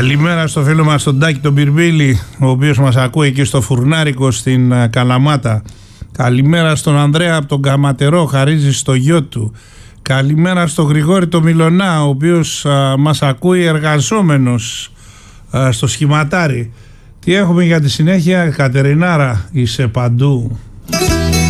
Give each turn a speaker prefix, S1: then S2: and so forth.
S1: Καλημέρα στο φίλο μας τον Τάκη τον Πυρμπίλη, ο οποίος μας ακούει εκεί στο Φουρνάρικο στην Καλαμάτα. Καλημέρα στον Ανδρέα από τον Καματερό, χαρίζει στο γιο του. Καλημέρα στον Γρηγόρη τον Μιλωνά, ο οποίος μας ακούει εργαζόμενος στο Σχηματάρι. Τι έχουμε για τη συνέχεια? Κατερινάρα, είσαι παντού.